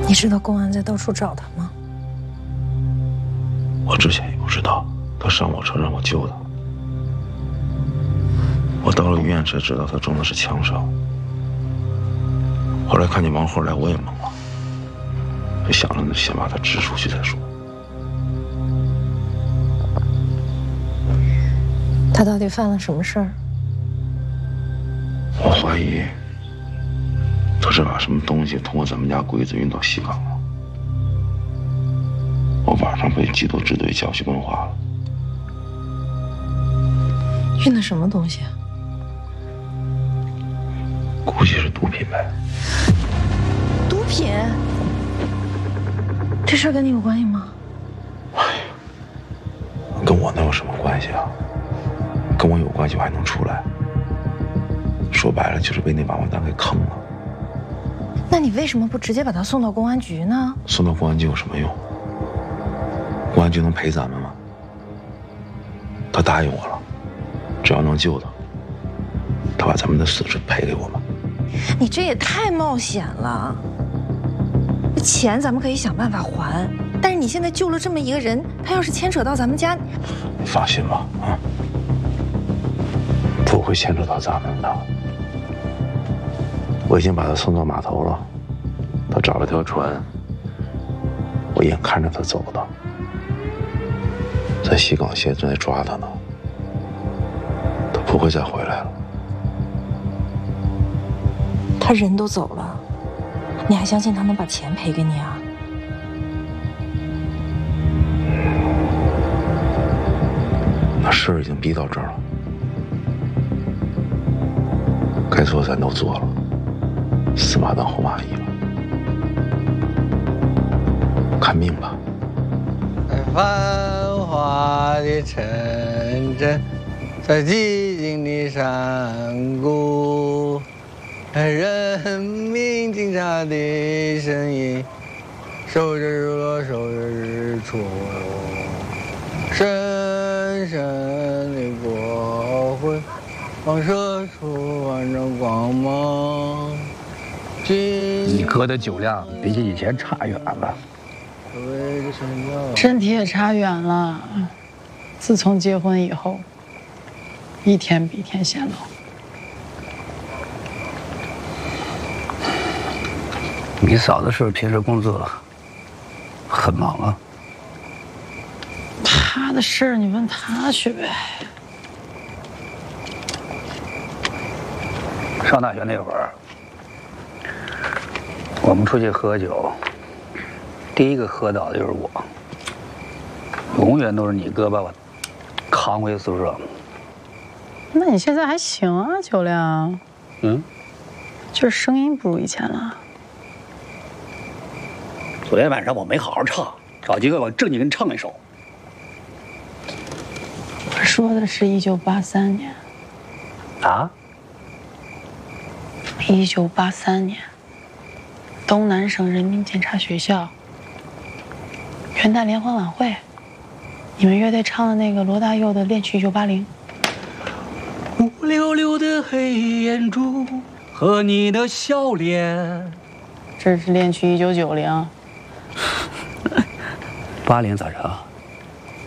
你知道公安在到处找他吗？ 我之前也不知道，他上我车让我救他。我到了医院才知道他中的是枪伤。后来看见王慧来，我也懵了，就想着先把他支出去再说。 他到底犯了什么事儿？ 我怀疑他是把什么东西通过咱们家柜子运到西港了。我晚上被缉毒支队叫去问话了。 运的什么东西啊？ 估计是毒品呗。 毒品？这事儿跟你有关系吗？ 哎呀，跟我能有什么关系啊？跟我有关系我还能出来？说白了就是被那王八蛋给坑了。 那你为什么不直接把他送到公安局呢？ 送到公安局有什么用？公安局能赔咱们吗？他答应我了，只要能救他，他把咱们的损失赔给我们。 你这也太冒险了。钱咱们可以想办法还，但是你现在救了这么一个人，他要是牵扯到咱们家， 你放心吧，啊，不会牵扯到咱们的。我已经把他送到码头了，他找了条船，我眼看着他走的，在西港县正在抓他呢，他不会再回来了。 他人都走了，你还相信他能把钱赔给你啊？ 那事儿已经逼到这儿了，该做咱都做了，死马当活马医了，看命吧。 繁华的城镇，在寂静的山谷，人民警察的身影，守着日落，守着日出，深深的国徽放射出万丈光芒。 你哥的酒量比起以前差远了， 身体也差远了。自从结婚以后，一天比一天显老。 你嫂子是不是平时工作很忙啊？ 他的事儿你问他去呗。 上大学那会儿，我们出去喝酒，第一个喝倒的就是我，永远都是你哥把我扛回宿舍。 那你现在还行啊，酒量。就是声音不如以前了。 昨天晚上我没好好唱，找机会我正经跟你唱一首。 我说的是1983年。 啊 ？1983年，东南省人民检察学校元旦联欢晚会，你们乐队唱的那个罗大佑的恋曲1980。 乌溜溜的黑眼珠和你的笑脸， 这是恋曲1990。 80咋着？